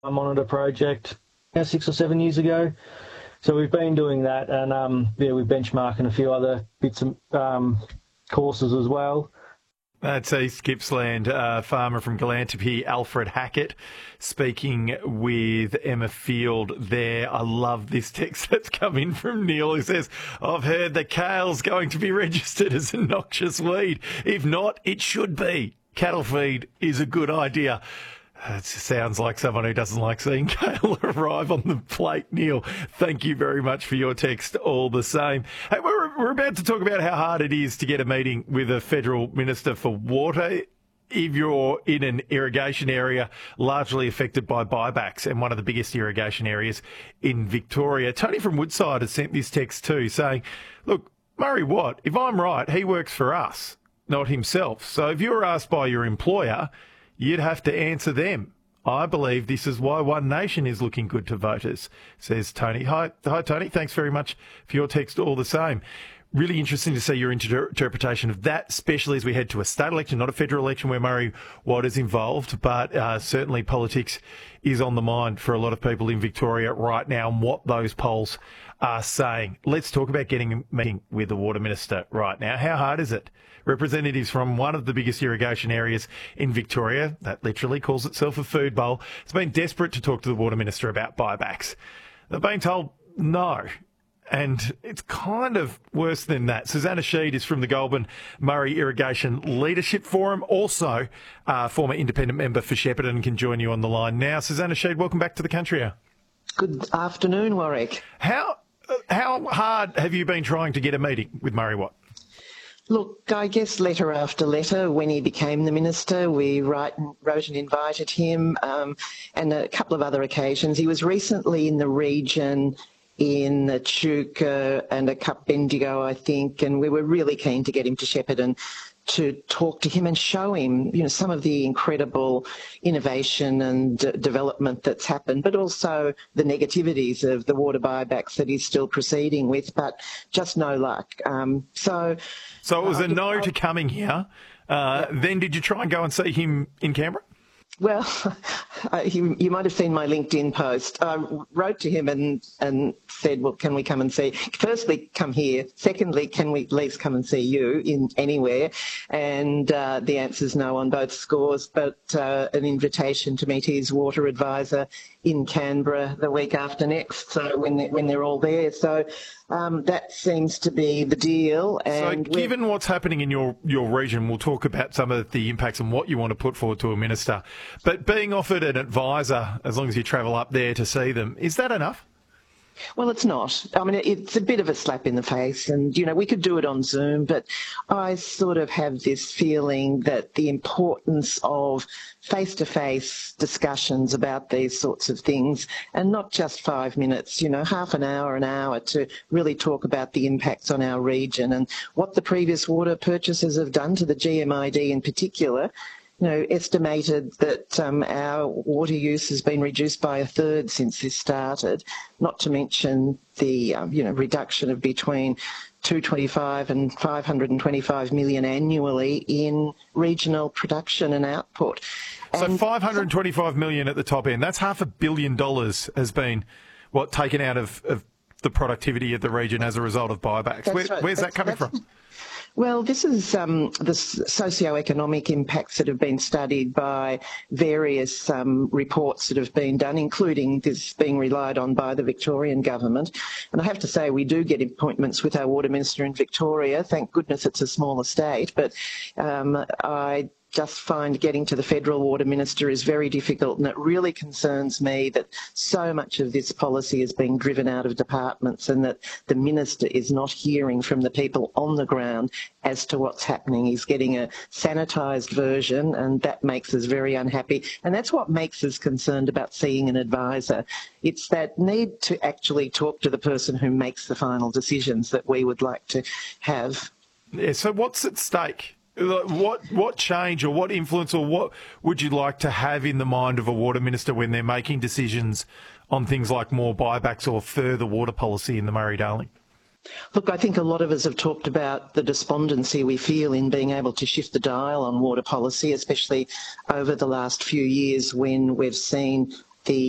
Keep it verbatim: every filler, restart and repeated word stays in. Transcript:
monitor project uh, six or seven years ago. So we've been doing that, and um, yeah, we're benchmarking a few other bits of um, courses as well. That's East Gippsland uh, farmer from Galantepe, Alfred Hackett, speaking with Emma Field there. I love this text that's come in from Neil, who says, I've heard that kale's going to be registered as a noxious weed. If not, it should be. Cattle feed is a good idea. It sounds like someone who doesn't like seeing kale arrive on the plate. Neil, thank you very much for your text all the same. Hey, we're, we're about to talk about how hard it is to get a meeting with a federal minister for water if you're in an irrigation area largely affected by buybacks and one of the biggest irrigation areas in Victoria. Tony from Woodside has sent this text too, saying, look, Murray Watt, if I'm right, he works for us, not himself. So if you're asked by your employer, you'd have to answer them. I believe this is why One Nation is looking good to voters, says Tony. Hi, hi Tony. Thanks very much for your text all the same. Really interesting to see your inter- interpretation of that, especially as we head to a state election, not a federal election where Murray Watt is involved, but uh, certainly politics is on the mind for a lot of people in Victoria right now and what those polls are saying. Let's talk about getting a meeting with the Water Minister right now. How hard is it? Representatives from one of the biggest irrigation areas in Victoria, that literally calls itself a food bowl, has been desperate to talk to the Water Minister about buybacks. They've been told no. And it's kind of worse than that. Susanna Sheed is from the Goulburn Murray Irrigation Leadership Forum, also a former independent member for Shepparton, and can join you on the line now. Susanna Sheed, welcome back to the Country Hour. Good afternoon, Warwick. How, how hard have you been trying to get a meeting with Murray Watt? Look, I guess letter after letter, when he became the minister, we write, wrote and invited him, um, and a couple of other occasions. He was recently in the region in Echuca and a couple Bendigo, I think, and we were really keen to get him to Shepparton to talk to him and show him, you know, some of the incredible innovation and d- development that's happened, but also the negativities of the water buybacks that he's still proceeding with, but just no luck. Um, so, so it was uh, a no to coming here. Uh, yeah. Then did you try and go and see him in Canberra? Well, you, you might have seen my LinkedIn post. I wrote to him and, and said, well, can we come and see? Firstly, come here. Secondly, can we at least come and see you in anywhere? And uh, the answer's no on both scores, but uh, an invitation to meet his water advisor in Canberra the week after next, so when they're, when they're all there. So um, that seems to be the deal. And so given what's happening in your, your region, we'll talk about some of the impacts and what you want to put forward to a minister. But being offered an advisor, as long as you travel up there to see them, is that enough? Well, it's not. I mean, it's a bit of a slap in the face, and, you know, we could do it on Zoom, but I sort of have this feeling that the importance of face-to-face discussions about these sorts of things, and not just five minutes, you know, half an hour, an hour to really talk about the impacts on our region and what the previous water purchases have done to the G M I D in particular. You know, estimated that um, our water use has been reduced by a third since this started, not to mention the, um, you know, reduction of between two hundred twenty-five and five hundred twenty-five million annually in regional production and output. So and five hundred twenty-five million at the top end, that's half a billion dollars has been, what, taken out of, of the productivity of the region as a result of buybacks. Where, right. Where's that's, that coming from? Well, this is um, the socio-economic impacts that have been studied by various um, reports that have been done, including this being relied on by the Victorian government. And I have to say, we do get appointments with our Water Minister in Victoria. Thank goodness it's a smaller state, but um, I just find getting to the federal water minister is very difficult, and it really concerns me that so much of this policy is being driven out of departments and that the minister is not hearing from the people on the ground as to what's happening. He's getting a sanitised version, and that makes us very unhappy. And that's what makes us concerned about seeing an advisor. It's that need to actually talk to the person who makes the final decisions that we would like to have. Yeah, so what's at stake? What what change or what influence or what would you like to have in the mind of a water minister when they're making decisions on things like more buybacks or further water policy in the Murray-Darling? Look, I think a lot of us have talked about the despondency we feel in being able to shift the dial on water policy, especially over the last few years when we've seen the